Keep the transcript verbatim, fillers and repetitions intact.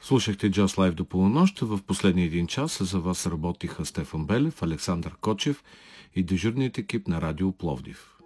Слушахте Just Live до полунощ. В последния един час за вас работиха Стефан Белев, Александър Кочев и дежурният екип на Радио Пловдив.